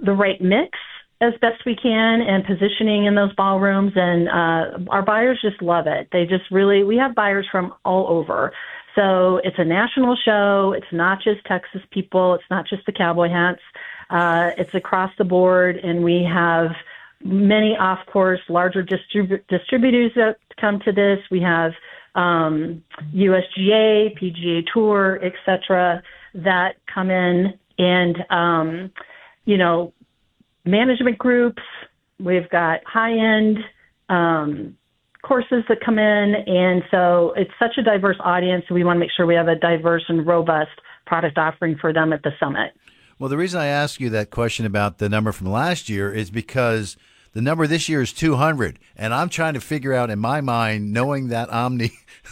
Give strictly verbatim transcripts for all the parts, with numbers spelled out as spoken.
the right mix as best we can and positioning in those ballrooms. And uh, our buyers just love it. They just really, we have buyers from all over. So it's a national show. It's not just Texas people. It's not just the cowboy hats. Uh, it's across the board. And we have many off-course, larger distrib- distributors that come to this. We have um, U S G A, P G A Tour, et cetera, that come in and, um, you know, management groups. We've got high-end um, courses that come in. And so it's such a diverse audience. We want to make sure we have a diverse and robust product offering for them at the summit. Well, the reason I ask you that question about the number from last year is because the number this year is two hundred, and I'm trying to figure out in my mind, knowing that Omni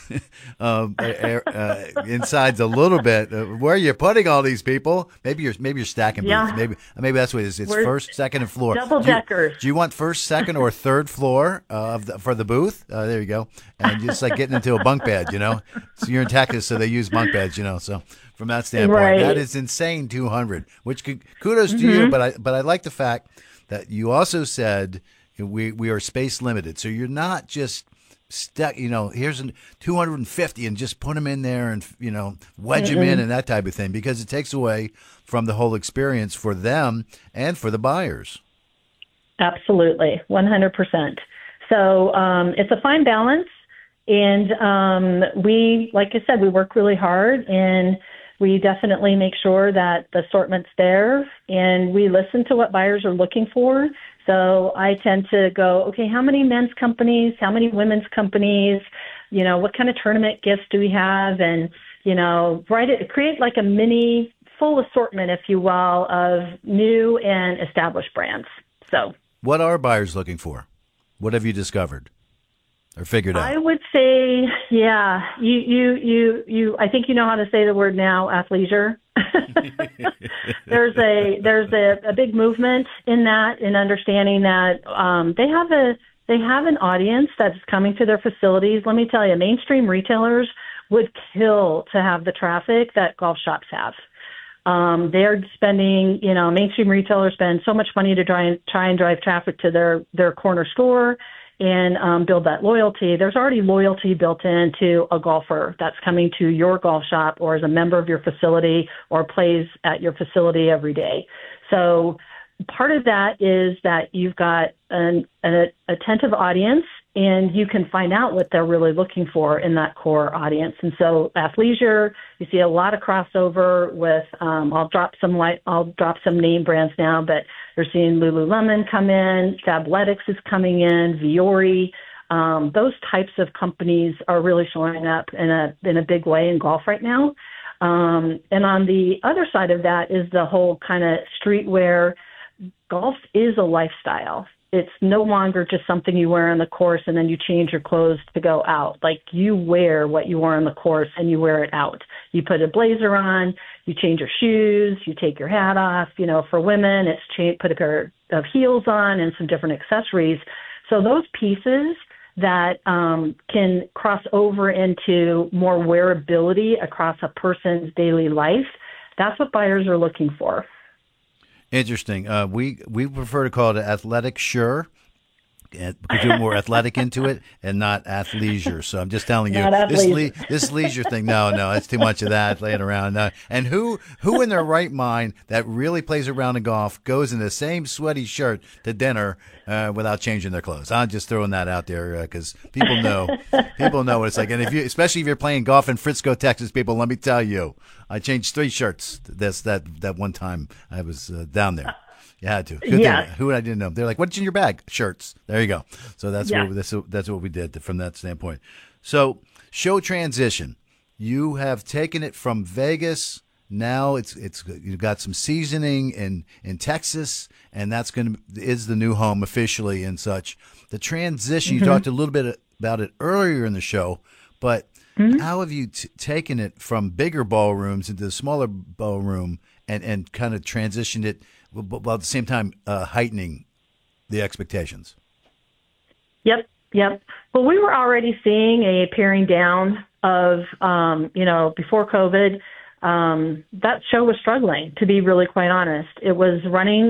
uh, uh, insides a little bit, uh, where you're putting all these people. Maybe you're maybe you're stacking yeah. booths. Maybe maybe that's what it is. It's We're first, second, and floor. Double deckers. Do you, do you want first, second, or third floor uh, of the, for the booth? Uh, there you go. And just like getting into a bunk bed, you know. So you're in Texas, so they use bunk beds, you know. So from that standpoint, right. that is insane. two hundred, which could, kudos mm-hmm. to you. But I but I like the fact that you also said we we are space limited, so you're not just stuck. You know, here's an two hundred fifty, and just put them in there, and you know, wedge mm-hmm. them in, and that type of thing, because it takes away from the whole experience for them and for the buyers. Absolutely, one hundred percent. So um, it's a fine balance, and um, we, like I said, we work really hard, and we definitely make sure that the assortment's there, and we listen to what buyers are looking for. So I tend to go, okay, how many men's companies, how many women's companies, you know, what kind of tournament gifts do we have? And, you know, write it, create like a mini full assortment, if you will, of new and established brands. So what are buyers looking for? What have you discovered or figured out? I would say, yeah, you, you, you, you, I think you know how to say the word now, athleisure. there's a there's a, a big movement in that, in understanding that um, they have a they have an audience that's coming to their facilities. Let me tell you, mainstream retailers would kill to have the traffic that golf shops have. Um, they're spending, you know, mainstream retailers spend so much money to try and try and drive traffic to their their corner store and um, build that loyalty. There's already loyalty built into a golfer that's coming to your golf shop or as a member of your facility or plays at your facility every day. So part of that is that you've got an, an attentive audience, and you can find out what they're really looking for in that core audience. And so athleisure, you see a lot of crossover with, um, I'll drop some light, I'll drop some name brands now, but you're seeing Lululemon come in, Fabletics is coming in, Viore. Um, those types of companies are really showing up in a in a big way in golf right now. Um, and on the other side of that is the whole kind of streetwear. Golf is a lifestyle. It's no longer just something you wear on the course and then you change your clothes to go out. Like, you wear what you wear on the course and you wear it out. You put a blazer on, you change your shoes, you take your hat off. You know, for women, it's cha- put a pair of heels on and some different accessories. So those pieces that um, can cross over into more wearability across a person's daily life, that's what buyers are looking for. Interesting. Uh, we we prefer to call it athletic sure, and because you're more athletic into it and not athleisure. So I'm just telling you, this le- this leisure thing, no, no, it's too much of that laying around. No. And who who in their right mind that really plays around in golf goes in the same sweaty shirt to dinner uh, without changing their clothes? I'm just throwing that out there because uh, people know people know what it's like. And if you, especially if you're playing golf in Frisco, Texas, people, let me tell you, I changed three shirts. That's that that one time I was uh, down there. You had to. Good yeah. thing, who I didn't know. They're like, "What's in your bag?" Shirts. There you go. So that's yeah. what that's that's what we did from that standpoint. So show transition. You have taken it from Vegas. Now it's it's you've got some seasoning in in Texas, and that's going to is the new home officially and such. The transition. Mm-hmm. You talked a little bit about it earlier in the show, but mm-hmm. how have you t- taken it from bigger ballrooms into the smaller ballroom and and kind of transitioned it, while at the same time uh, heightening the expectations? Yep, yep. Well, we were already seeing a paring down of, um, you know, before COVID, um, that show was struggling, to be really quite honest. It was running